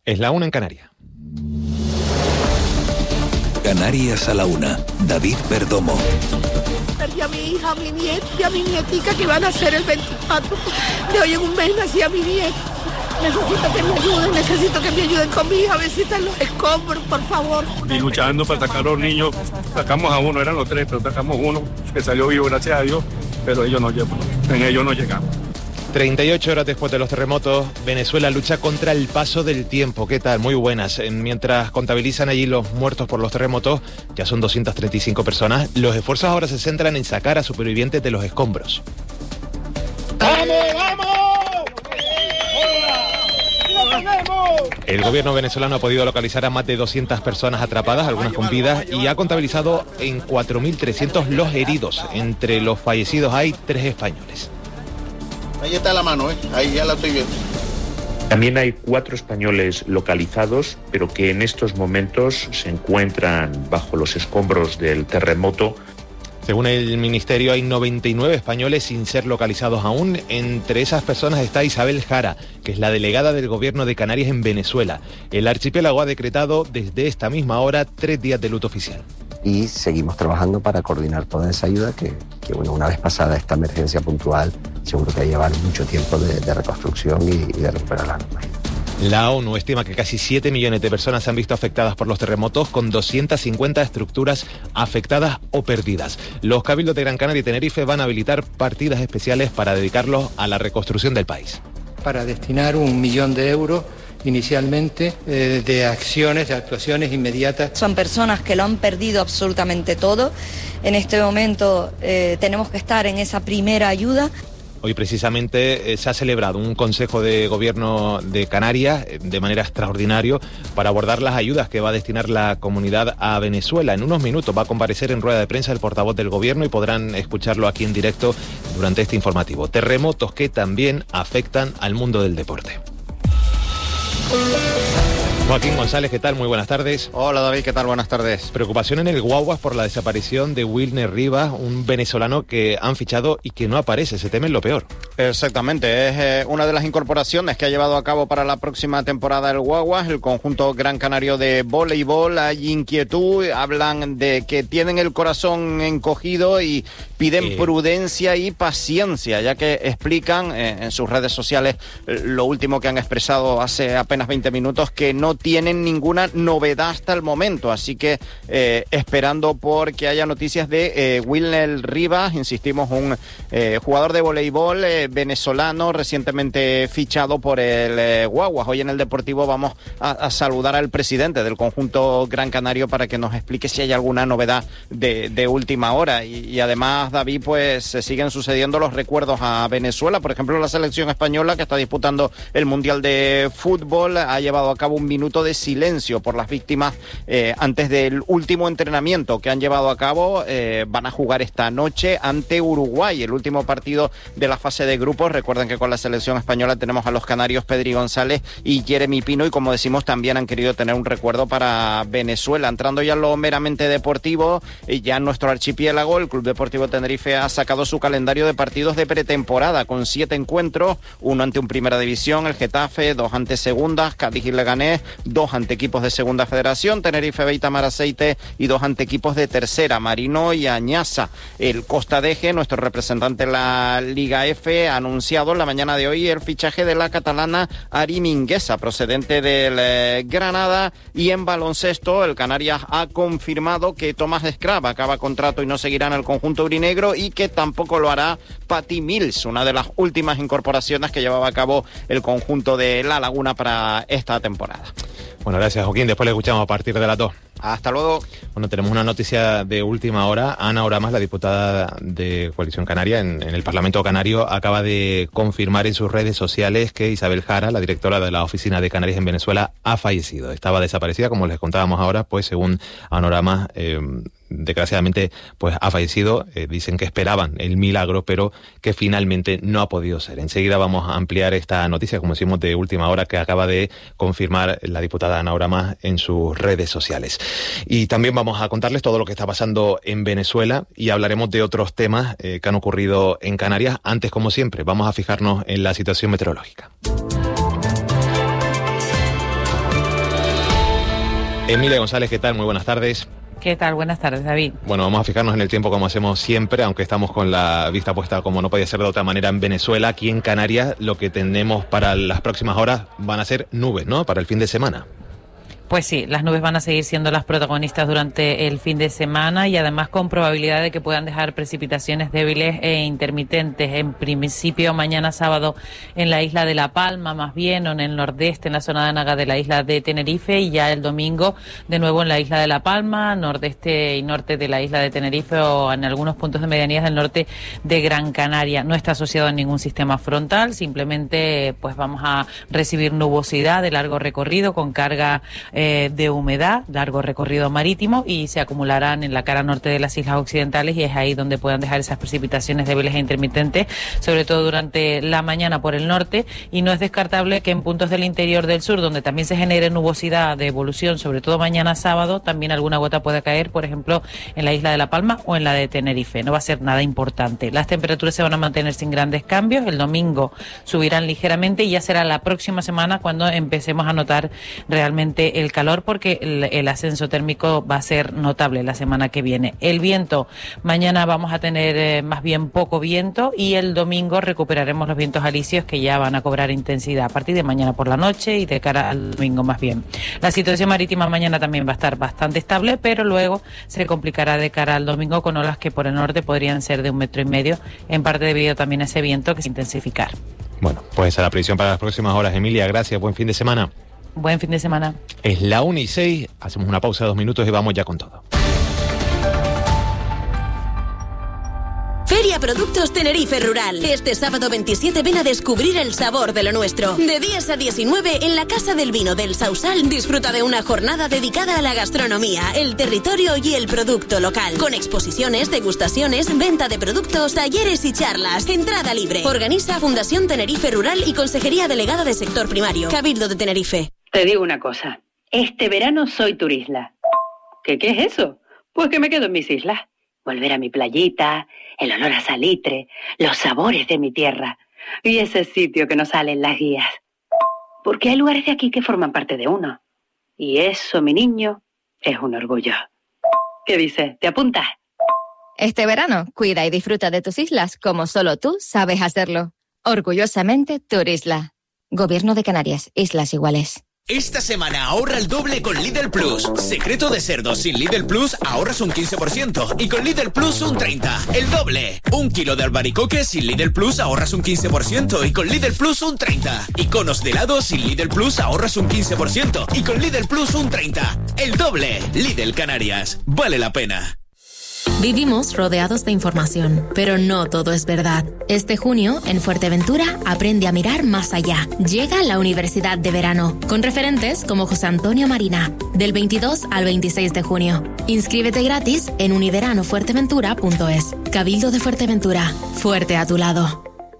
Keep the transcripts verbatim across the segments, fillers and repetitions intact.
Es la una en Canarias. Canarias a la una. David Perdomo. Perdí a mi hija, a mi nieta y a mi nietica que van a ser el veinticuatro. De hoy en un mes nací a mi nieta. Necesito que me ayuden, necesito que me ayuden con mi hija, a ver si están los escombros, por favor. Y luchando para sacar a los niños, sacamos a uno, eran los tres, pero sacamos uno que salió vivo, gracias a Dios, pero ellos no llegan, en ellos no llegamos. treinta y ocho horas después de los terremotos, Venezuela lucha contra el paso del tiempo. ¿Qué tal? Muy buenas. Mientras contabilizan allí los muertos por los terremotos, ya son doscientas treinta y cinco personas, los esfuerzos ahora se centran en sacar a supervivientes de los escombros. ¡Vamos, vamos! El gobierno venezolano ha podido localizar a más de doscientas personas atrapadas, algunas con vidas, y ha contabilizado en cuatro mil trescientos los heridos. Entre los fallecidos hay tres españoles. Ahí está la mano, ¿eh? Ahí ya la estoy viendo. También hay cuatro españoles localizados, pero que en estos momentos se encuentran bajo los escombros del terremoto. Según el Ministerio, hay noventa y nueve españoles sin ser localizados aún. Entre esas personas está Isabel Jara, que es la delegada del Gobierno de Canarias en Venezuela. El archipiélago ha decretado desde esta misma hora tres días de luto oficial. Y seguimos trabajando para coordinar toda esa ayuda que, que bueno, una vez pasada esta emergencia puntual, seguro que va a llevar mucho tiempo de, de reconstrucción y, y de recuperar la normalidad. La ONU estima que casi siete millones de personas se han visto afectadas por los terremotos, con doscientas cincuenta estructuras afectadas o perdidas. Los cabildos de Gran Canaria y Tenerife van a habilitar partidas especiales para dedicarlos a la reconstrucción del país. Para destinar un millón de euros inicialmente eh, de acciones, de actuaciones inmediatas. Son personas que lo han perdido absolutamente todo. En este momento eh, tenemos que estar en esa primera ayuda. Hoy precisamente eh, se ha celebrado un Consejo de Gobierno de Canarias eh, de manera extraordinaria para abordar las ayudas que va a destinar la comunidad a Venezuela. En unos minutos va a comparecer en rueda de prensa el portavoz del Gobierno y podrán escucharlo aquí en directo durante este informativo. Terremotos que también afectan al mundo del deporte. Joaquín González, ¿qué tal? Muy buenas tardes. Hola David, ¿qué tal? Buenas tardes. Preocupación en el Guaguas por la desaparición de Wilner Rivas, un venezolano que han fichado y que no aparece, se temen lo peor. Exactamente, es eh, una de las incorporaciones que ha llevado a cabo para la próxima temporada el Guaguas, el conjunto gran canario de voleibol. Hay inquietud, hablan de que tienen el corazón encogido y piden eh... prudencia y paciencia, ya que explican eh, en sus redes sociales eh, lo último que han expresado hace apenas veinte minutos, que no tienen ninguna novedad hasta el momento, así que eh, esperando por que haya noticias de eh, Wilner Rivas, insistimos, un eh, jugador de voleibol eh, venezolano recientemente fichado por el eh, Guaguas. Hoy en el Deportivo vamos a, a saludar al presidente del conjunto gran canario para que nos explique si hay alguna novedad de, de última hora. Y, y además, David, pues se siguen sucediendo los recuerdos a Venezuela. Por ejemplo, la selección española, que está disputando el Mundial de Fútbol, ha llevado a cabo un minuto de silencio por las víctimas eh, antes del último entrenamiento que han llevado a cabo. Eh, van a jugar esta noche ante Uruguay, el último partido de la fase de grupos. Recuerden que con la selección española tenemos a los canarios Pedri González y Jeremy Pino, y como decimos también han querido tener un recuerdo para Venezuela. Entrando ya en lo meramente deportivo, y ya en nuestro archipiélago, el Club Deportivo Tenerife ha sacado su calendario de partidos de pretemporada con siete encuentros, uno ante un Primera División, el Getafe, dos ante Segundas, Cádiz y Leganés, dos ante equipos de Segunda Federación, Tenerife, Beitamar, Aceite, y dos ante equipos de Tercera, Marino y Añaza. El Costa Deje, nuestro representante en la Liga F, ha anunciado en la mañana de hoy el fichaje de la catalana Ari Mingueza, procedente del eh, Granada. Y en baloncesto, el Canarias ha confirmado que Tomás Escrava acaba contrato y no seguirá en el conjunto aurinegro, y que tampoco lo hará Patty Mills, una de las últimas incorporaciones que llevaba a cabo el conjunto de La Laguna para esta temporada. Bueno, gracias, Joaquín. Después le escuchamos a partir de las dos. Hasta luego. Bueno, tenemos una noticia de última hora. Ana Oramas, la diputada de Coalición Canaria en, en el Parlamento Canario, acaba de confirmar en sus redes sociales que Isabel Jara, la directora de la Oficina de Canarias en Venezuela, ha fallecido. Estaba desaparecida, como les contábamos ahora, pues según Ana Oramas, eh, desgraciadamente pues ha fallecido. Eh, dicen que esperaban el milagro, pero que finalmente no ha podido ser. Enseguida vamos a ampliar esta noticia, como decimos, de última hora, que acaba de confirmar la diputada Ana Oramas en sus redes sociales. Y también vamos a contarles todo lo que está pasando en Venezuela, y hablaremos de otros temas eh, que han ocurrido en Canarias. Antes, como siempre, vamos a fijarnos en la situación meteorológica. Emilia González, ¿qué tal? Muy buenas tardes. ¿Qué tal? Buenas tardes, David. Bueno, vamos a fijarnos en el tiempo como hacemos siempre, aunque estamos con la vista puesta, como no podía ser de otra manera, en Venezuela. Aquí en Canarias lo que tenemos para las próximas horas van a ser nubes, ¿no? Para el fin de semana. Pues sí, las nubes van a seguir siendo las protagonistas durante el fin de semana y además con probabilidad de que puedan dejar precipitaciones débiles e intermitentes. En principio mañana sábado en la isla de La Palma, más bien, o en el nordeste, en la zona de Anaga de la isla de Tenerife, y ya el domingo de nuevo en la isla de La Palma, nordeste y norte de la isla de Tenerife o en algunos puntos de medianías del norte de Gran Canaria. No está asociado a ningún sistema frontal, simplemente pues vamos a recibir nubosidad de largo recorrido con carga Eh, de humedad, largo recorrido marítimo, y se acumularán en la cara norte de las islas occidentales, y es ahí donde puedan dejar esas precipitaciones débiles e intermitentes, sobre todo durante la mañana por el norte, y no es descartable que en puntos del interior del sur, donde también se genere nubosidad de evolución, sobre todo mañana sábado, también alguna gota pueda caer, por ejemplo, en la isla de La Palma o en la de Tenerife. No va a ser nada importante. Las temperaturas se van a mantener sin grandes cambios. El domingo subirán ligeramente y ya será la próxima semana cuando empecemos a notar realmente el el calor, porque el, el ascenso térmico va a ser notable la semana que viene. El viento, mañana vamos a tener eh, más bien poco viento, y el domingo recuperaremos los vientos alisios que ya van a cobrar intensidad a partir de mañana por la noche y de cara al domingo más bien. La situación marítima mañana también va a estar bastante estable, pero luego se complicará de cara al domingo con olas que por el norte podrían ser de un metro y medio, en parte debido también a ese viento que se intensificar. Bueno, pues esa es la previsión para las próximas horas. Emilia, gracias, buen fin de semana. Buen fin de semana. Es la una y seis, hacemos una pausa de dos minutos y vamos ya con todo. Feria Productos Tenerife Rural. Este sábado veintisiete ven a descubrir el sabor de lo nuestro. De diez a diecinueve en la Casa del Vino del Sausal disfruta de una jornada dedicada a la gastronomía, el territorio y el producto local. Con exposiciones, degustaciones, venta de productos, talleres y charlas. Entrada libre. Organiza Fundación Tenerife Rural y Consejería Delegada de Sector Primario. Cabildo de Tenerife. Te digo una cosa. Este verano soy turisla. ¿Qué, qué es eso? Pues que me quedo en mis islas. Volver a mi playita, el olor a salitre, los sabores de mi tierra y ese sitio que nos sale en las guías. Porque hay lugares de aquí que forman parte de uno. Y eso, mi niño, es un orgullo. ¿Qué dices? ¿Te apuntas? Este verano, cuida y disfruta de tus islas como solo tú sabes hacerlo. Orgullosamente Turisla. Gobierno de Canarias, Islas Iguales. Esta semana ahorra el doble con Lidl Plus. Secreto de cerdo sin Lidl Plus ahorras un quince por ciento y con Lidl Plus un treinta por ciento. El doble. Un kilo de albaricoque sin Lidl Plus ahorras un quince por ciento y con Lidl Plus un treinta por ciento. Iconos de helado sin Lidl Plus ahorras un quince por ciento y con Lidl Plus un treinta por ciento. El doble. Lidl Canarias. Vale la pena. Vivimos rodeados de información, pero no todo es verdad. Este junio, en Fuerteventura, aprende a mirar más allá. Llega la Universidad de Verano, con referentes como José Antonio Marina, del veintidós al veintiséis de junio. Inscríbete gratis en univerano fuerteventura punto es. Cabildo de Fuerteventura, fuerte a tu lado.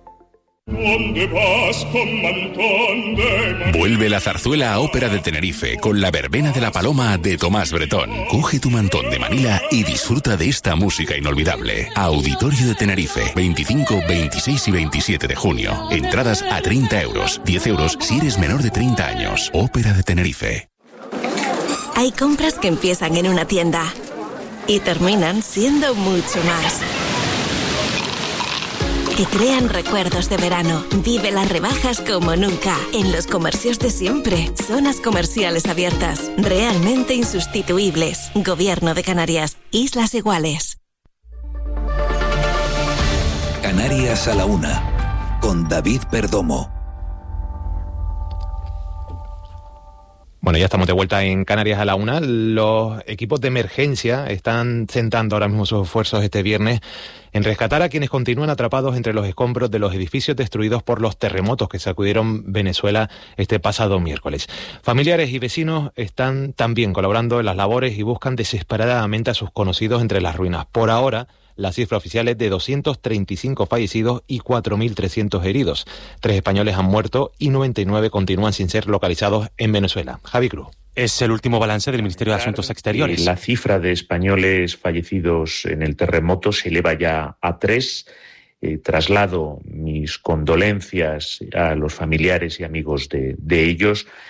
Vuelve la zarzuela a Ópera de Tenerife con la verbena de la Paloma de Tomás Bretón. Coge tu mantón de Manila y disfruta de esta música inolvidable. Auditorio de Tenerife, veinticinco, veintiséis y veintisiete de junio. Entradas a treinta euros, diez euros si eres menor de treinta años. Ópera de Tenerife. Hay compras que empiezan en una tienda y terminan siendo mucho más. Que crean recuerdos de verano. Vive las rebajas como nunca. En los comercios de siempre. Zonas comerciales abiertas. Realmente insustituibles. Gobierno de Canarias. Islas Iguales. Canarias a la una. Con David Perdomo. Bueno, ya estamos de vuelta en Canarias a la una. Los equipos de emergencia están centrando ahora mismo sus esfuerzos este viernes en rescatar a quienes continúan atrapados entre los escombros de los edificios destruidos por los terremotos que sacudieron Venezuela este pasado miércoles. Familiares y vecinos están también colaborando en las labores y buscan desesperadamente a sus conocidos entre las ruinas. Por ahora, la cifra oficial es de doscientos treinta y cinco fallecidos y cuatro mil trescientos heridos. Tres españoles han muerto y noventa y nueve continúan sin ser localizados en Venezuela. Javi Cruz. Es el último balance del Ministerio de Asuntos Exteriores. La cifra de españoles fallecidos en el terremoto se eleva ya a tres. Eh, traslado mis condolencias a los familiares y amigos de, de ellos.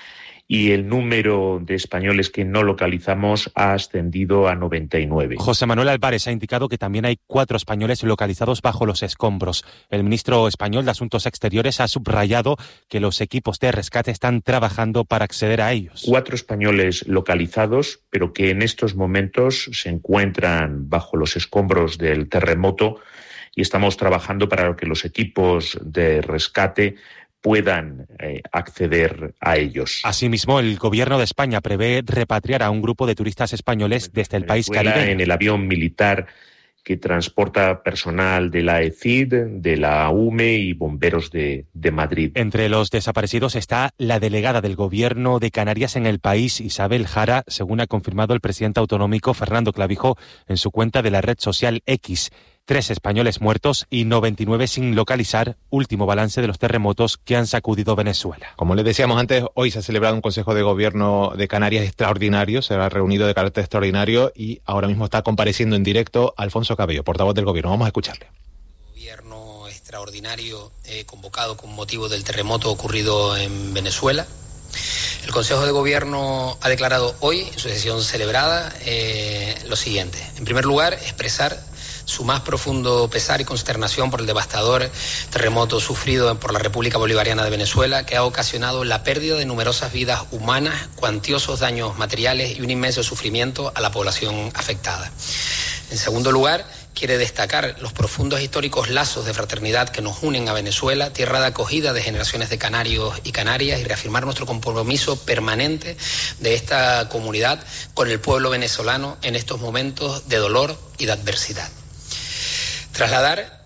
y el número de españoles que no localizamos ha ascendido a noventa y nueve. José Manuel Álvarez ha indicado que también hay cuatro españoles localizados bajo los escombros. El ministro español de Asuntos Exteriores ha subrayado que los equipos de rescate están trabajando para acceder a ellos. Cuatro españoles localizados, pero que en estos momentos se encuentran bajo los escombros del terremoto y estamos trabajando para que los equipos de rescate puedan eh, acceder a ellos. Asimismo, el Gobierno de España prevé repatriar a un grupo de turistas españoles desde el país caribeño. En el avión militar que transporta personal de la E C I D, de la U M E y bomberos de, de Madrid. Entre los desaparecidos está la delegada del Gobierno de Canarias en el país, Isabel Jara, según ha confirmado el presidente autonómico Fernando Clavijo en su cuenta de la red social X. Tres españoles muertos y noventa y nueve sin localizar, último balance de los terremotos que han sacudido Venezuela. Como les decíamos antes, hoy se ha celebrado un Consejo de Gobierno de Canarias extraordinario, se ha reunido de carácter extraordinario y ahora mismo está compareciendo en directo Alfonso Cabello, portavoz del Gobierno. Vamos a escucharle. Gobierno extraordinario eh, convocado con motivo del terremoto ocurrido en Venezuela. El Consejo de Gobierno ha declarado hoy, en su sesión celebrada, eh, lo siguiente. En primer lugar, expresar su más profundo pesar y consternación por el devastador terremoto sufrido por la República Bolivariana de Venezuela, que ha ocasionado la pérdida de numerosas vidas humanas, cuantiosos daños materiales y un inmenso sufrimiento a la población afectada. En segundo lugar, quiere destacar los profundos históricos lazos de fraternidad que nos unen a Venezuela, tierra de acogida de generaciones de canarios y canarias, y reafirmar nuestro compromiso permanente de esta comunidad con el pueblo venezolano en estos momentos de dolor y de adversidad. Trasladar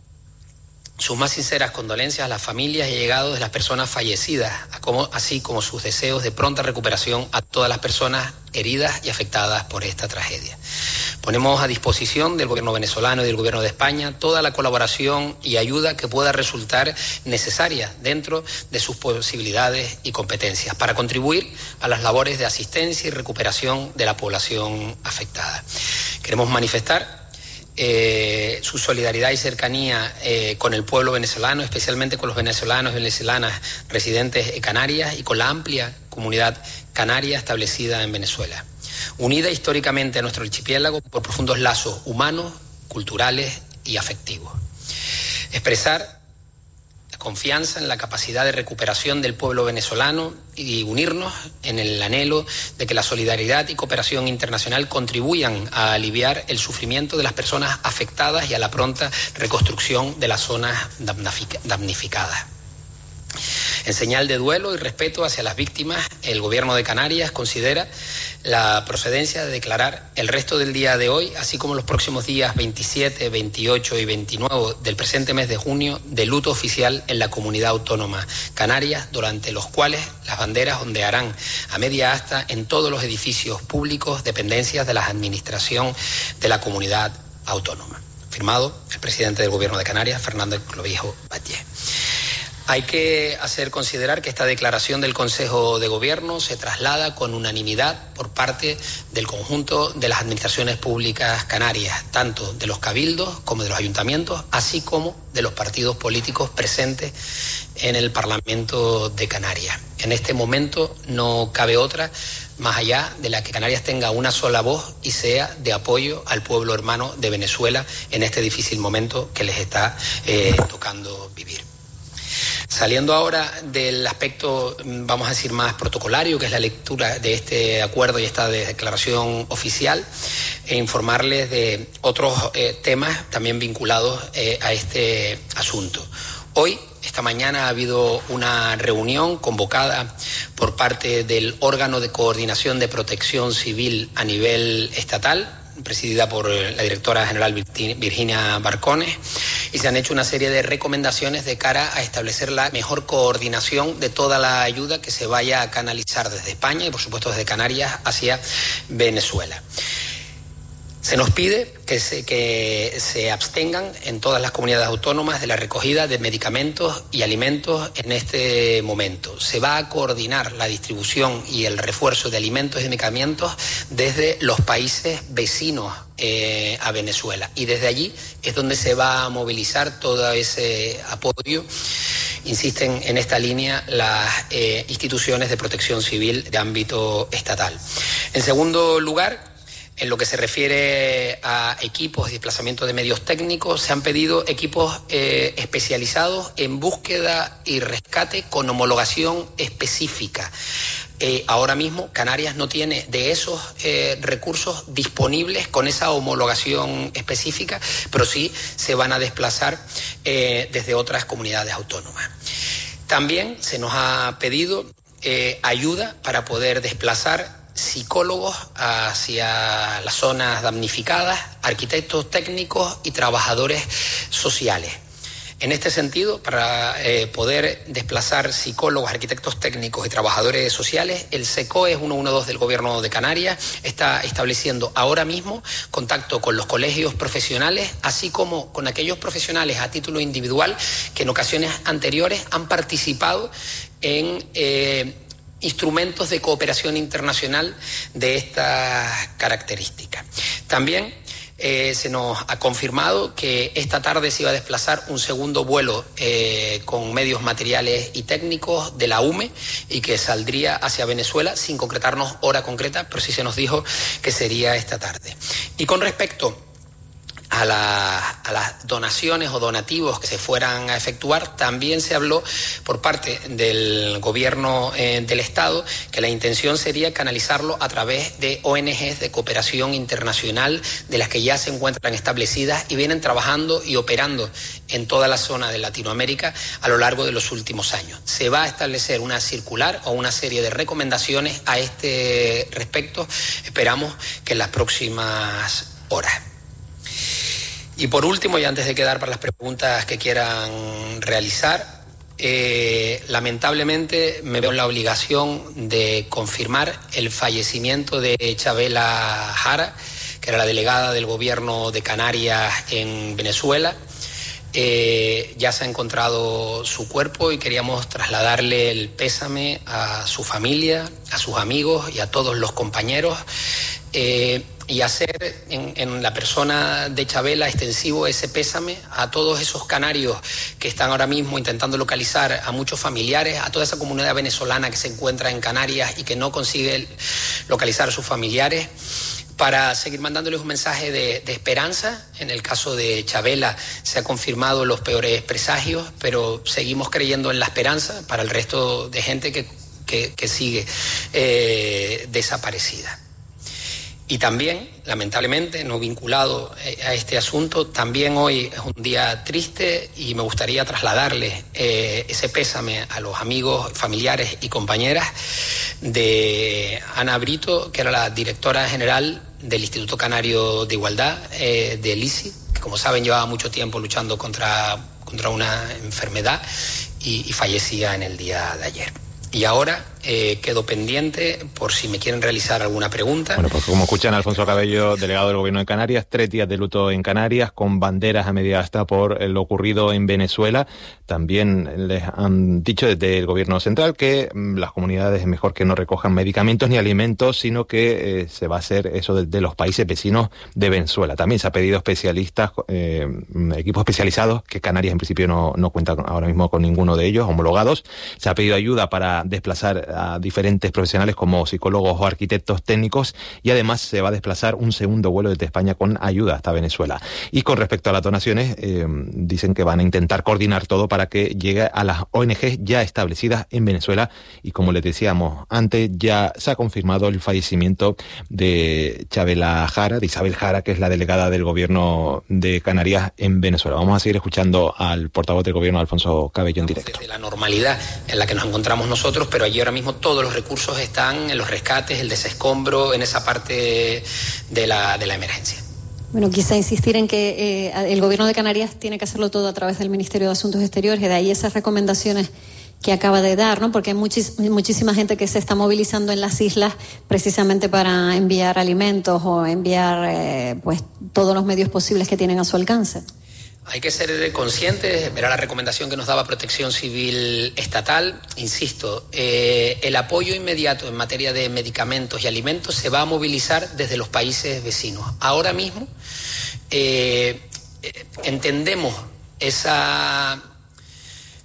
sus más sinceras condolencias a las familias y allegados de las personas fallecidas, así como sus deseos de pronta recuperación a todas las personas heridas y afectadas por esta tragedia. Ponemos a disposición del Gobierno venezolano y del Gobierno de España toda la colaboración y ayuda que pueda resultar necesaria dentro de sus posibilidades y competencias para contribuir a las labores de asistencia y recuperación de la población afectada. Queremos manifestar Eh, su solidaridad y cercanía eh, con el pueblo venezolano, especialmente con los venezolanos y venezolanas residentes en Canarias y con la amplia comunidad canaria establecida en Venezuela, unida históricamente a nuestro archipiélago por profundos lazos humanos, culturales y afectivos. Expresar confianza en la capacidad de recuperación del pueblo venezolano y unirnos en el anhelo de que la solidaridad y cooperación internacional contribuyan a aliviar el sufrimiento de las personas afectadas y a la pronta reconstrucción de las zonas damnificadas. En señal de duelo y respeto hacia las víctimas, el Gobierno de Canarias considera la procedencia de declarar el resto del día de hoy, así como los próximos días veintisiete, veintiocho y veintinueve del presente mes de junio, de luto oficial en la comunidad autónoma Canarias, durante los cuales las banderas ondearán a media asta en todos los edificios públicos, dependencias de la administración de la comunidad autónoma. Firmado el presidente del Gobierno de Canarias, Fernando Clavijo Batlle. Hay que hacer considerar que esta declaración del Consejo de Gobierno se traslada con unanimidad por parte del conjunto de las administraciones públicas canarias, tanto de los cabildos como de los ayuntamientos, así como de los partidos políticos presentes en el Parlamento de Canarias. En este momento no cabe otra más allá de la que Canarias tenga una sola voz y sea de apoyo al pueblo hermano de Venezuela en este difícil momento que les está eh, tocando vivir. Saliendo ahora del aspecto, vamos a decir, más protocolario, que es la lectura de este acuerdo y esta declaración oficial, e informarles de otros eh, temas también vinculados eh, a este asunto. Hoy, esta mañana, ha habido una reunión convocada por parte del órgano de coordinación de protección civil a nivel estatal, presidida por la directora general Virginia Barcones, y se han hecho una serie de recomendaciones de cara a establecer la mejor coordinación de toda la ayuda que se vaya a canalizar desde España y, por supuesto, desde Canarias hacia Venezuela. Se nos pide que se, que se abstengan en todas las comunidades autónomas de la recogida de medicamentos y alimentos en este momento. Se va a coordinar la distribución y el refuerzo de alimentos y medicamentos desde los países vecinos eh, a Venezuela, y desde allí es donde se va a movilizar todo ese apoyo insisten en esta línea las eh, instituciones de protección civil de ámbito estatal. En segundo lugar, en lo que se refiere a equipos y desplazamiento de medios técnicos, se han pedido equipos eh, especializados en búsqueda y rescate con homologación específica. Eh, ahora mismo Canarias no tiene de esos eh, recursos disponibles con esa homologación específica, pero sí se van a desplazar eh, desde otras comunidades autónomas. También se nos ha pedido eh, ayuda para poder desplazar psicólogos hacia las zonas damnificadas, arquitectos técnicos y trabajadores sociales. En este sentido, para eh, poder desplazar psicólogos, arquitectos técnicos y trabajadores sociales, el SECOE ciento doce del Gobierno de Canarias está estableciendo ahora mismo contacto con los colegios profesionales, así como con aquellos profesionales a título individual que en ocasiones anteriores han participado en Eh, instrumentos de cooperación internacional de estas características. También eh, se nos ha confirmado que esta tarde se iba a desplazar un segundo vuelo eh, con medios materiales y técnicos de la U M E y que saldría hacia Venezuela, sin concretarnos hora concreta, pero sí se nos dijo que sería esta tarde. Y con respecto A, la, a las donaciones o donativos que se fueran a efectuar, también se habló por parte del Gobierno eh, del Estado que la intención sería canalizarlo a través de O N Ges de cooperación internacional, de las que ya se encuentran establecidas y vienen trabajando y operando en toda la zona de Latinoamérica a lo largo de los últimos años. Se va a establecer una circular o una serie de recomendaciones a este respecto, esperamos que en las próximas horas. Y por último, y antes de quedar para las preguntas que quieran realizar, eh, lamentablemente me veo en la obligación de confirmar el fallecimiento de Chabela Jara, que era la delegada del Gobierno de Canarias en Venezuela. Eh, ya se ha encontrado su cuerpo y queríamos trasladarle el pésame a su familia, a sus amigos y a todos los compañeros. Eh, y hacer en, en la persona de Chabela extensivo ese pésame a todos esos canarios que están ahora mismo intentando localizar a muchos familiares, a toda esa comunidad venezolana que se encuentra en Canarias y que no consigue localizar a sus familiares, para seguir mandándoles un mensaje de, de esperanza. En el caso de Chabela se han confirmado los peores presagios, pero seguimos creyendo en la esperanza para el resto de gente que, que, que sigue eh, desaparecida. Y también, lamentablemente, no vinculado a este asunto, también hoy es un día triste y me gustaría trasladarle eh, ese pésame a los amigos, familiares y compañeras de Ana Brito, que era la directora general del Instituto Canario de Igualdad, eh, del I C I, que como saben llevaba mucho tiempo luchando contra, contra una enfermedad y, y fallecía en el día de ayer. Y ahora eh, quedo pendiente por si me quieren realizar alguna pregunta. Bueno, pues como escuchan, Alfonso Cabello, delegado del Gobierno de Canarias, tres días de luto en Canarias, con banderas a media asta por lo ocurrido en Venezuela. También les han dicho desde el Gobierno central que mmm, las comunidades es mejor que no recojan medicamentos ni alimentos, sino que eh, se va a hacer eso de, de los países vecinos de Venezuela. También se ha pedido especialistas, eh, equipos especializados, que Canarias en principio no, no cuenta ahora mismo con ninguno de ellos, homologados. Se ha pedido ayuda para desplazar a diferentes profesionales como psicólogos o arquitectos técnicos, y además se va a desplazar un segundo vuelo desde España con ayuda hasta Venezuela. Y con respecto a las donaciones, eh, dicen que van a intentar coordinar todo para que llegue a las O N Ges ya establecidas en Venezuela, y como les decíamos antes, ya se ha confirmado el fallecimiento de Chabela Jara, de Isabel Jara, que es la delegada del Gobierno de Canarias en Venezuela. Vamos a seguir escuchando al portavoz del Gobierno, Alfonso Cabello, en directo. Desde la normalidad en la que nos encontramos nosotros, pero allí ahora mismo todos los recursos están en los rescates, el desescombro, en esa parte de la, de la emergencia. Bueno, quizá insistir en que eh, el Gobierno de Canarias tiene que hacerlo todo a través del Ministerio de Asuntos Exteriores, y de ahí esas recomendaciones que acaba de dar, ¿no? Porque hay muchis, muchísima gente que se está movilizando en las islas precisamente para enviar alimentos o enviar eh, pues todos los medios posibles que tienen a su alcance. Hay que ser conscientes, era la recomendación que nos daba Protección Civil Estatal. Insisto, eh, el apoyo inmediato en materia de medicamentos y alimentos se va a movilizar desde los países vecinos. Ahora mismo eh, entendemos esa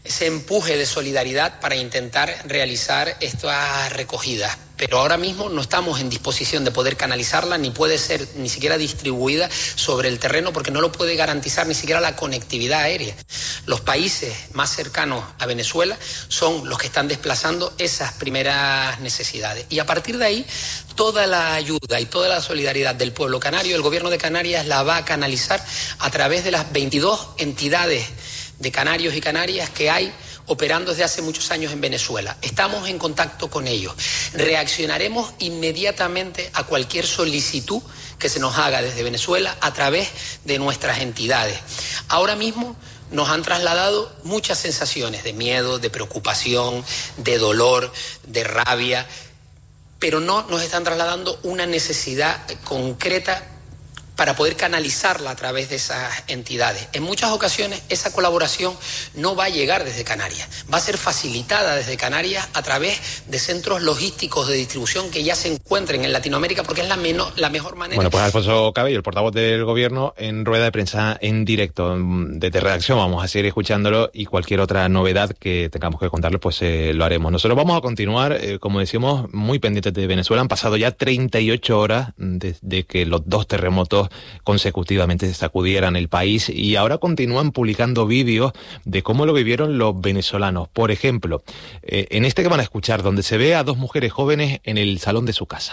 ese empuje de solidaridad para intentar realizar estas recogidas. Pero ahora mismo no estamos en disposición de poder canalizarla, ni puede ser ni siquiera distribuida sobre el terreno, porque no lo puede garantizar ni siquiera la conectividad aérea. Los países más cercanos a Venezuela son los que están desplazando esas primeras necesidades. Y a partir de ahí, toda la ayuda y toda la solidaridad del pueblo canario, el gobierno de Canarias la va a canalizar a través de las veintidós entidades de canarios y canarias que hay operando desde hace muchos años en Venezuela. Estamos en contacto con ellos. Reaccionaremos inmediatamente a cualquier solicitud que se nos haga desde Venezuela a través de nuestras entidades. Ahora mismo nos han trasladado muchas sensaciones de miedo, de preocupación, de dolor, de rabia, pero no nos están trasladando una necesidad concreta para poder canalizarla a través de esas entidades. En muchas ocasiones esa colaboración no va a llegar desde Canarias, va a ser facilitada desde Canarias a través de centros logísticos de distribución que ya se encuentren en Latinoamérica, porque es la, menor, la mejor manera. Bueno, pues Alfonso Cabello, el portavoz del Gobierno, en rueda de prensa en directo desde redacción. Vamos a seguir escuchándolo y cualquier otra novedad que tengamos que contarles, pues eh, lo haremos. Nosotros vamos a continuar, eh, como decíamos, muy pendientes de Venezuela. Han pasado ya treinta y ocho horas desde que los dos terremotos consecutivamente sacudieran el país y ahora continúan publicando vídeos de cómo lo vivieron los venezolanos. Por ejemplo, eh, en este que van a escuchar, donde se ve a dos mujeres jóvenes en el salón de su casa.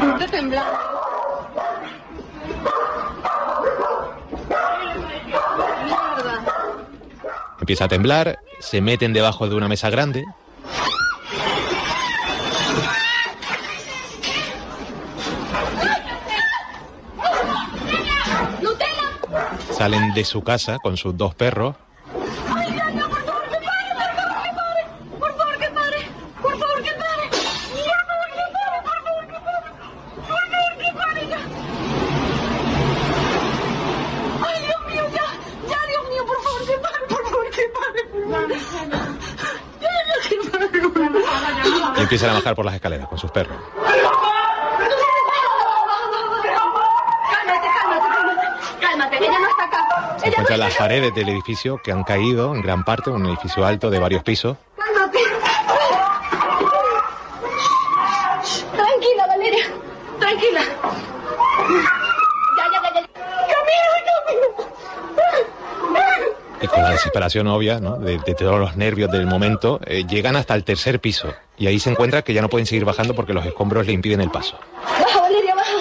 Empieza a temblar, se meten debajo de una mesa grande. Salen de su casa con sus dos perros. Y empiezan a bajar por las escaleras con sus perros. Se encuentran las paredes del edificio que han caído en gran parte, un edificio alto de varios pisos. ¡Cálmate! Tranquila, Valeria. Tranquila. Ya, ya, ya, ya. Camino, camino. Y con la desesperación obvia, ¿no?, de, de todos los nervios del momento, eh, llegan hasta el tercer piso. Y ahí se encuentra que ya no pueden seguir bajando porque los escombros le impiden el paso. Baja, Valeria, baja.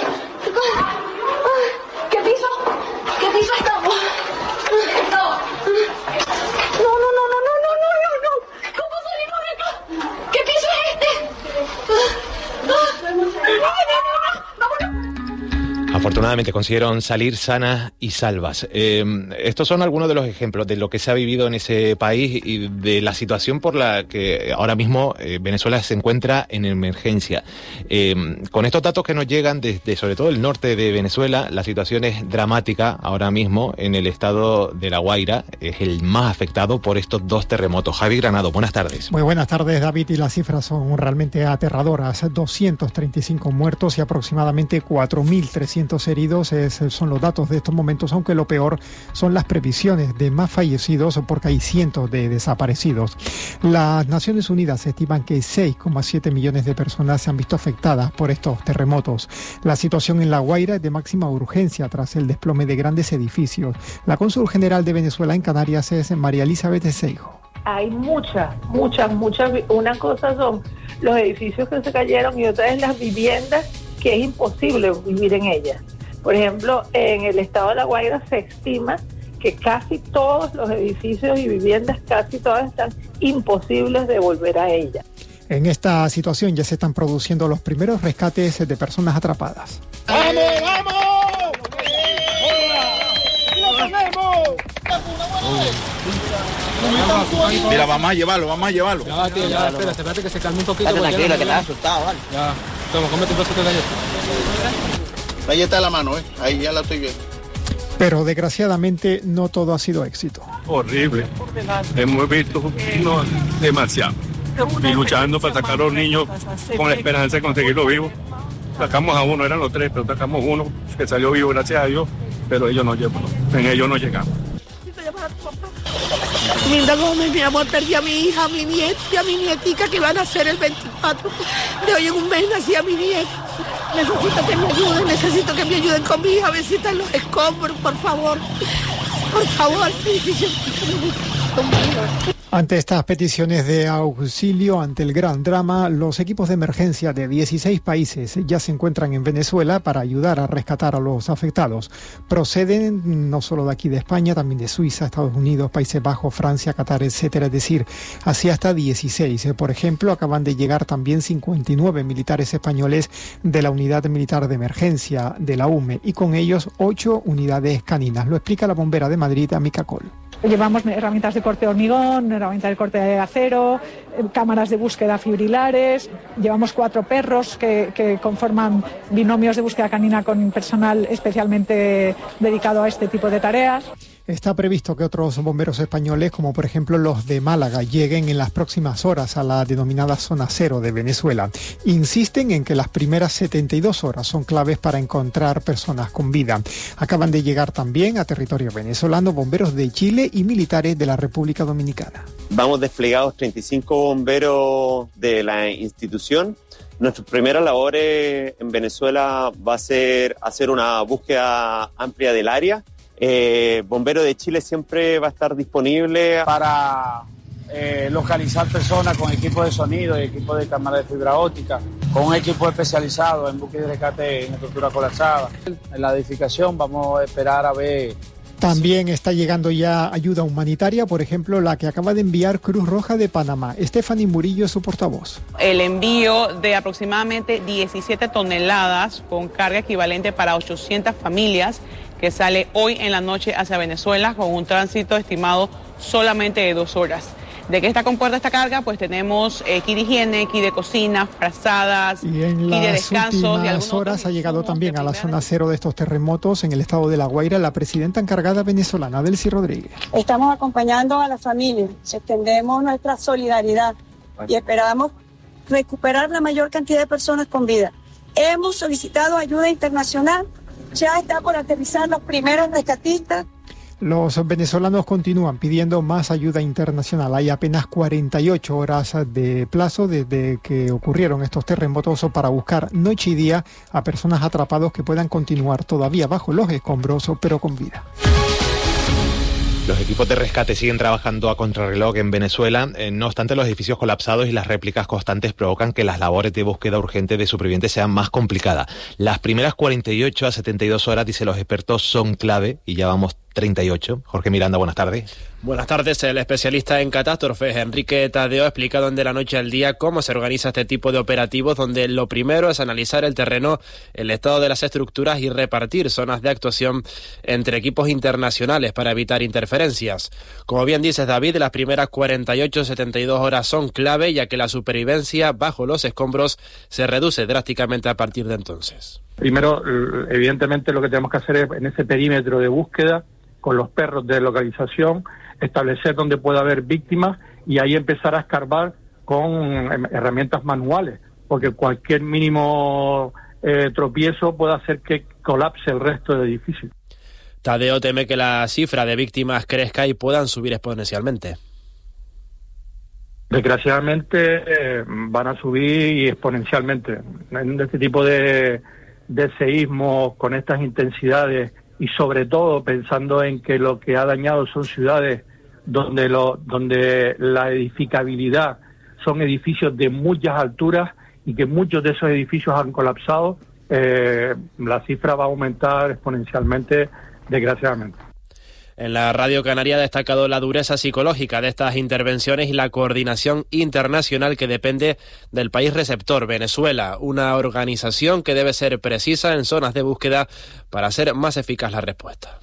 ¿Qué piso? ¿Qué piso estamos? No. No, no, no, no, no, no, no, no, no. ¿Cómo salimos de acá? ¿Qué piso es este? No, no, no, no. Afortunadamente consiguieron salir sanas y salvas. Eh, estos son algunos de los ejemplos de lo que se ha vivido en ese país y de la situación por la que ahora mismo eh, Venezuela se encuentra en emergencia. Eh, con estos datos que nos llegan desde sobre todo el norte de Venezuela, la situación es dramática ahora mismo en el estado de La Guaira. Es el más afectado por estos dos terremotos. Javi Granado, buenas tardes. Muy buenas tardes, David, y las cifras son realmente aterradoras. doscientos treinta y cinco muertos y aproximadamente cuatro mil trescientos heridos es, son los datos de estos momentos, aunque lo peor son las previsiones de más fallecidos porque hay cientos de desaparecidos. Las Naciones Unidas estiman que seis coma siete millones de personas se han visto afectadas por estos terremotos. La situación en La Guaira es de máxima urgencia tras el desplome de grandes edificios. La cónsul general de Venezuela en Canarias es María Elizabeth Seijo. Hay muchas, muchas, muchas. Una cosa son los edificios que se cayeron y otra es las viviendas que es imposible vivir en ellas. Por ejemplo, en el estado de La Guaira se estima que casi todos los edificios y viviendas, casi todas están imposibles de volver a ellas. En esta situación ya se están produciendo los primeros rescates de personas atrapadas. ¡Vamos, vamos! ¡Lo tenemos! Mira, vamos a llevarlo, vamos a llevarlo. Ya va, tío, ya, espera, espérate que se calme un poquito. Estate tranquila, que estás asustado, ¿vale? Ya, toma, cómete un trozo de galleta. Galleta en la mano, ¿eh? Ahí ya la estoy viendo. Pero desgraciadamente no todo ha sido éxito. Horrible. Hemos visto no, demasiado. Y luchando para sacar a los niños con la esperanza de conseguirlo vivo. Sacamos a uno, eran los tres, pero sacamos uno que salió vivo, gracias a Dios, pero ellos no llegaron, en ellos no llegamos. Milda Gómez, mi amor, perdí a mi hija, a mi nieta y a mi nietica que van a ser el veinticuatro de hoy en un mes nací a mi nieta. Necesito que me ayuden, necesito que me ayuden con mi hija, a ver si están los escombros, por favor. Por favor, qué difícil. Ante estas peticiones de auxilio, ante el gran drama, los equipos de emergencia de dieciséis países ya se encuentran en Venezuela para ayudar a rescatar a los afectados. Proceden no solo de aquí de España, también de Suiza, Estados Unidos, Países Bajos, Francia, Qatar, etcétera. Es decir, así hasta dieciséis. Por ejemplo, acaban de llegar también cincuenta y nueve militares españoles de la Unidad Militar de Emergencia de la U M E y con ellos ocho unidades caninas. Lo explica la bombera de Madrid, Amica Col. Llevamos herramientas de corte de hormigón, herramientas de corte de acero, cámaras de búsqueda fibrilares, llevamos cuatro perros que, que conforman binomios de búsqueda canina con personal especialmente dedicado a este tipo de tareas. Está previsto que otros bomberos españoles, como por ejemplo los de Málaga, lleguen en las próximas horas a la denominada zona cero de Venezuela. Insisten en que las primeras setenta y dos horas son claves para encontrar personas con vida. Acaban de llegar también a territorio venezolano bomberos de Chile y militares de la República Dominicana. Vamos desplegados treinta y cinco bomberos de la institución. Nuestra primera labor en Venezuela va a ser hacer una búsqueda amplia del área. Eh, Bombero de Chile siempre va a estar disponible para eh, localizar personas con equipo de sonido y equipo de cámara de fibra óptica, con un equipo especializado en búsqueda y rescate en estructura colapsada. En la edificación vamos a esperar a ver. También está llegando ya ayuda humanitaria, por ejemplo, la que acaba de enviar Cruz Roja de Panamá. Stephanie Murillo es su portavoz. El envío de aproximadamente diecisiete toneladas con carga equivalente para ochocientas familias que sale hoy en la noche hacia Venezuela con un tránsito estimado solamente de dos horas. ¿De qué está compuesta esta carga? Pues tenemos eh, kit de higiene, kit de cocina, frazadas, y en kit de descanso. En las horas ha llegado también a la zona cero de estos terremotos en el estado de La Guaira la presidenta encargada venezolana, Delcy Rodríguez. Estamos acompañando a la familia, extendemos nuestra solidaridad y esperamos recuperar la mayor cantidad de personas con vida. Hemos solicitado ayuda internacional, ya está por aterrizar los primeros rescatistas. Los venezolanos continúan pidiendo más ayuda internacional. Hay apenas cuarenta y ocho horas de plazo desde que ocurrieron estos terremotos para buscar noche y día a personas atrapados que puedan continuar todavía bajo los escombros, pero con vida. Los equipos de rescate siguen trabajando a contrarreloj en Venezuela. Eh, no obstante, los edificios colapsados y las réplicas constantes provocan que las labores de búsqueda urgente de supervivientes sean más complicadas. Las primeras cuarenta y ocho a setenta y dos horas, dicen los expertos, son clave y ya vamos treinta y ocho. Jorge Miranda, buenas tardes. Buenas tardes. El especialista en catástrofes, Enrique Tadeo, ha explicado en De la Noche al Día cómo se organiza este tipo de operativos, donde lo primero es analizar el terreno, el estado de las estructuras y repartir zonas de actuación entre equipos internacionales para evitar interferencias. Como bien dices, David, las primeras cuarenta y ocho a setenta y dos horas son clave, ya que la supervivencia bajo los escombros se reduce drásticamente a partir de entonces. Primero, evidentemente, lo que tenemos que hacer es, en ese perímetro de búsqueda, con los perros de localización, establecer dónde puede haber víctimas y ahí empezar a escarbar con herramientas manuales, porque cualquier mínimo eh, tropiezo puede hacer que colapse el resto del edificio. Tadeo teme que la cifra de víctimas crezca y puedan subir exponencialmente. Desgraciadamente eh, van a subir y exponencialmente. En este tipo de, de seísmos con estas intensidades y sobre todo pensando en que lo que ha dañado son ciudades donde lo donde la edificabilidad son edificios de muchas alturas y que muchos de esos edificios han colapsado, eh, la cifra va a aumentar exponencialmente, desgraciadamente. En la Radio Canaria ha destacado la dureza psicológica de estas intervenciones y la coordinación internacional que depende del país receptor, Venezuela, una organización que debe ser precisa en zonas de búsqueda para hacer más eficaz la respuesta.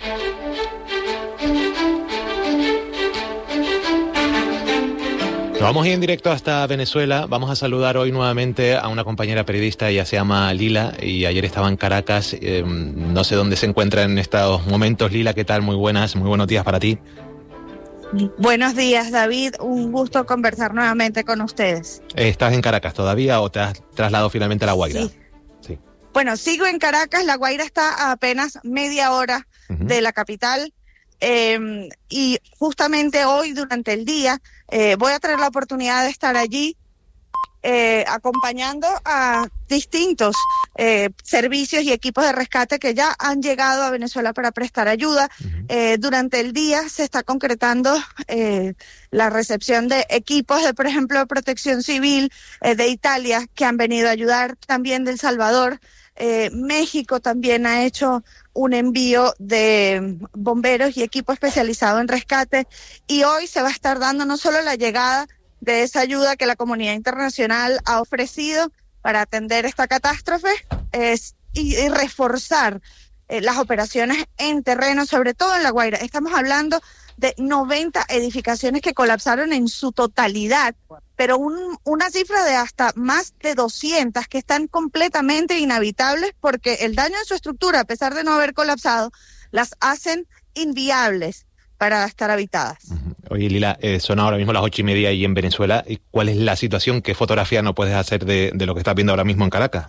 Nos vamos a ir en directo hasta Venezuela. Vamos a saludar hoy nuevamente a una compañera periodista, ella se llama Lila y ayer estaba en Caracas. Eh, no sé dónde se encuentra en estos momentos. Lila, ¿qué tal? Muy buenas, muy buenos días para ti. Buenos días, David. Un gusto conversar nuevamente con ustedes. ¿Estás en Caracas todavía o te has trasladado finalmente a La Guaira? Sí. sí. Bueno, sigo en Caracas. La Guaira está a apenas media hora uh-huh. de la capital. Eh, y justamente hoy, durante el día, eh, voy a tener la oportunidad de estar allí eh, acompañando a distintos eh, servicios y equipos de rescate que ya han llegado a Venezuela para prestar ayuda. Uh-huh. Eh, durante el día se está concretando eh, la recepción de equipos de, por ejemplo, de protección civil eh, de Italia, que han venido a ayudar, también de El Salvador. Eh, México también ha hecho un envío de bomberos y equipo especializado en rescate, y hoy se va a estar dando no solo la llegada de esa ayuda que la comunidad internacional ha ofrecido para atender esta catástrofe es, y, y reforzar eh, las operaciones en terreno, sobre todo en La Guaira. Estamos hablando de noventa edificaciones que colapsaron en su totalidad, pero un, una cifra de hasta más de doscientas que están completamente inhabitables porque el daño en su estructura, a pesar de no haber colapsado, las hacen inviables para estar habitadas. Oye, Lila, eh, son ahora mismo las ocho y media ahí en Venezuela. ¿Y cuál es la situación? ¿Qué fotografía nos puedes hacer de, de lo que estás viendo ahora mismo en Caracas?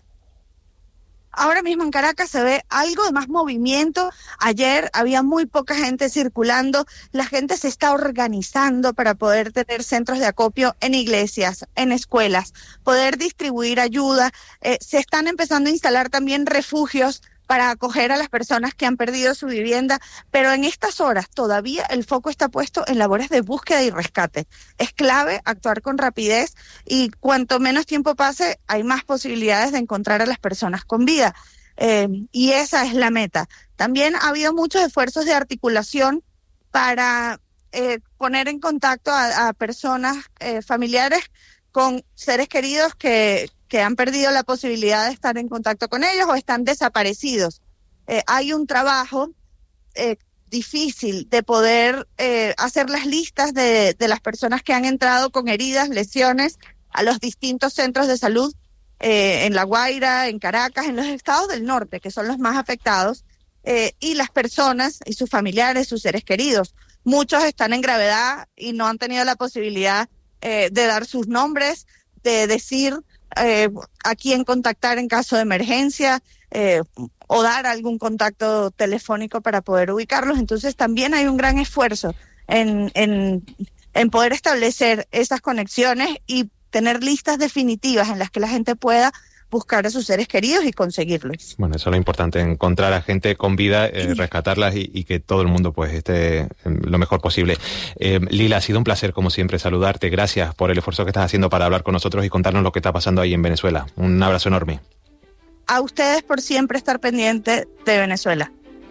Ahora mismo en Caracas se ve algo de más movimiento. Ayer había muy poca gente circulando. La gente se está organizando para poder tener centros de acopio en iglesias, en escuelas, poder distribuir ayuda. Eh, se están empezando a instalar también refugios para acoger a las personas que han perdido su vivienda, pero en estas horas todavía el foco está puesto en labores de búsqueda y rescate. Es clave actuar con rapidez y cuanto menos tiempo pase, hay más posibilidades de encontrar a las personas con vida. Eh, y esa es la meta. También ha habido muchos esfuerzos de articulación para eh, poner en contacto a, a personas eh, familiares con seres queridos que que han perdido la posibilidad de estar en contacto con ellos o están desaparecidos. Eh, hay un trabajo eh, difícil de poder eh, hacer las listas de, de las personas que han entrado con heridas, lesiones a los distintos centros de salud eh, en La Guaira, en Caracas, en los estados del norte, que son los más afectados, eh, y las personas y sus familiares, sus seres queridos. Muchos están en gravedad y no han tenido la posibilidad eh, de dar sus nombres, de decir Eh, a quién contactar en caso de emergencia eh, o dar algún contacto telefónico para poder ubicarlos. Entonces también hay un gran esfuerzo en, en, en poder establecer esas conexiones y tener listas definitivas en las que la gente pueda buscar a sus seres queridos y conseguirlos. Bueno, eso es lo importante, encontrar a gente con vida, eh, rescatarlas y, y que todo el mundo pues esté lo mejor posible. Eh, Lila, ha sido un placer como siempre saludarte. Gracias por el esfuerzo que estás haciendo para hablar con nosotros y contarnos lo que está pasando ahí en Venezuela. Un abrazo enorme. A ustedes por siempre estar pendientes de Venezuela.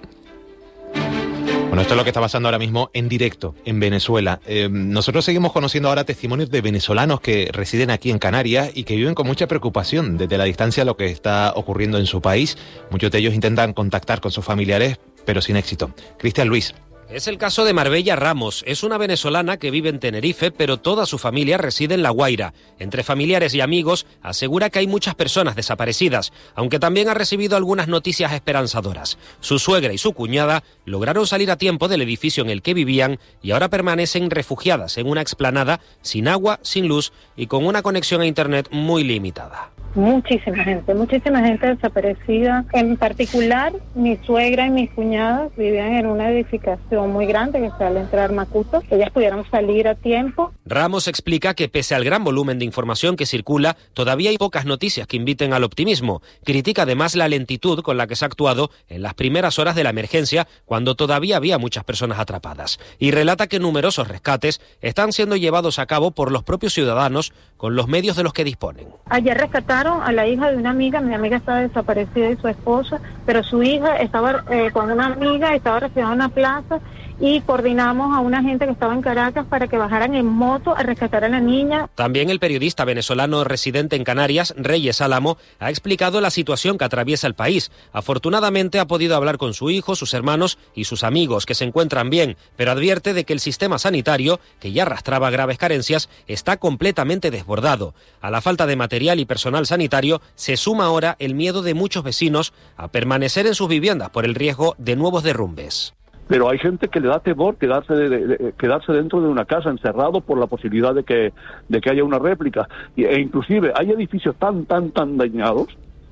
Bueno, esto es lo que está pasando ahora mismo en directo en Venezuela. Eh, nosotros seguimos conociendo ahora testimonios de venezolanos que residen aquí en Canarias y que viven con mucha preocupación desde la distancia lo que está ocurriendo en su país. Muchos de ellos intentan contactar con sus familiares, pero sin éxito. Cristian Luis. Es el caso de Marbella Ramos. Es una venezolana que vive en Tenerife, pero toda su familia reside en La Guaira. Entre familiares y amigos, asegura que hay muchas personas desaparecidas, aunque también ha recibido algunas noticias esperanzadoras. Su suegra y su cuñada lograron salir a tiempo del edificio en el que vivían y ahora permanecen refugiadas en una explanada, sin agua, sin luz y con una conexión a internet muy limitada. Muchísima gente, muchísima gente desaparecida. En particular, mi suegra y mis cuñadas vivían en una edificación muy grande que está al entrar Macuto. Ellas pudieron salir a tiempo. Ramos explica que pese al gran volumen de información que circula, todavía hay pocas noticias que inviten al optimismo. Critica además la lentitud con la que se ha actuado en las primeras horas de la emergencia, cuando todavía había muchas personas atrapadas. Y relata que numerosos rescates están siendo llevados a cabo por los propios ciudadanos con los medios de los que disponen. Ayer rescataron a la hija de una amiga, mi amiga estaba desaparecida y su esposa, pero su hija estaba eh, con una amiga, estaba refugiada en una plaza y coordinamos a una gente que estaba en Caracas para que bajaran en moto a rescatar a la niña. También el periodista venezolano residente en Canarias, Reyes Álamo, ha explicado la situación que atraviesa el país. Afortunadamente ha podido hablar con su hijo, sus hermanos y sus amigos, que se encuentran bien, pero advierte de que el sistema sanitario, que ya arrastraba graves carencias, está completamente desbordado. A la falta de material y personal sanitario se suma ahora el miedo de muchos vecinos a permanecer en sus viviendas por el riesgo de nuevos derrumbes. Pero hay gente que le da temor quedarse de, de, de, quedarse dentro de una casa encerrado por la posibilidad de que de que haya una réplica, e inclusive hay edificios tan tan tan dañados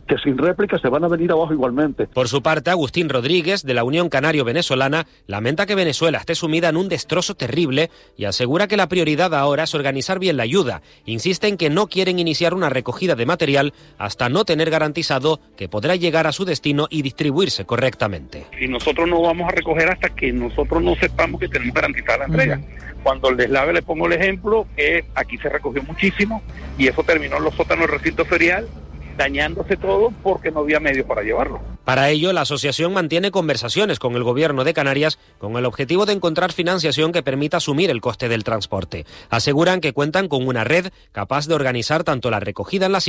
que sin réplica se van a venir abajo igualmente. Por su parte, Agustín Rodríguez, de la Unión Canario-Venezolana, lamenta que Venezuela esté sumida en un destrozo terrible y asegura que la prioridad ahora es organizar bien la ayuda. Insiste en que no quieren iniciar una recogida de material hasta no tener garantizado que podrá llegar a su destino y distribuirse correctamente. Y nosotros no vamos a recoger hasta que nosotros no sepamos que tenemos garantizada la entrega. Uh-huh. Cuando el deslave, le pongo el ejemplo, que aquí se recogió muchísimo y eso terminó en los sótanos del recinto ferial, dañándose todo porque no había medios para llevarlo. Para ello, la asociación mantiene conversaciones con el gobierno de Canarias con el objetivo de encontrar financiación que permita asumir el coste del transporte. Aseguran que cuentan con una red capaz de organizar tanto la recogida en las